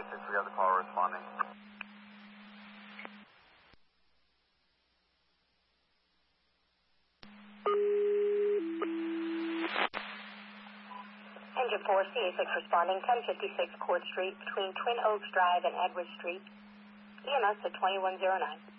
6, we got the caller responding. Engine 4, CA6 responding, 1056 Court Street between Twin Oaks Drive and Edwards Street. EMS at 2109.